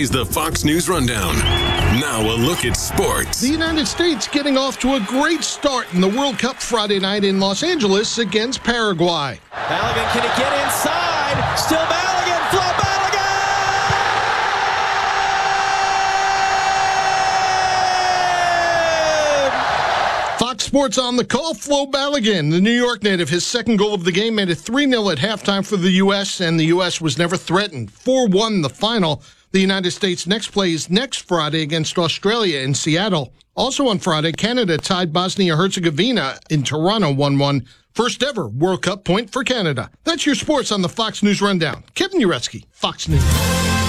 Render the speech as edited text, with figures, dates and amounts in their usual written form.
is the Fox News Rundown. Now a look at sports. The United States getting off to a great start in the World Cup Friday night in Los Angeles against Paraguay. Balogun, can he get inside? Still Balogun, Flo Balogun! Fox Sports on the call. Flo Balogun, the New York native, his second goal of the game, made it 3-0 at halftime for the U.S., and the U.S. was never threatened. 4-1 the final. The United States next plays next Friday against Australia in Seattle. Also on Friday, Canada tied Bosnia-Herzegovina in Toronto 1-1. First ever World Cup point for Canada. That's your sports on the Fox News Rundown. Kevin Uretsky, Fox News.